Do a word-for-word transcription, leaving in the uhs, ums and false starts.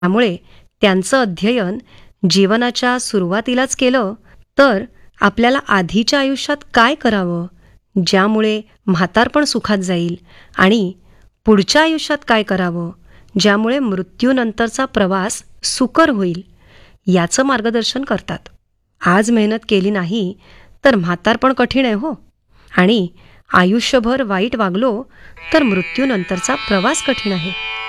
त्यामुळे त्यांचं अध्ययन जीवनाच्या सुरुवातीलाच केलं तर आपल्याला आधीच्या आयुष्यात काय करावं, ज्यामुळे म्हातारपण सुखात जाईल, आणि पुढच्या आयुष्यात काय करावं, ज्यामुळे मृत्यूनंतरचा प्रवास सुकर होईल, याचं मार्गदर्शन करतात. आज मेहनत केली नाही तर म्हातारपण कठीण आहे हो, आणि आयुष्यभर वाईट वागलो तर मृत्यूनंतरचा प्रवास कठीण आहे.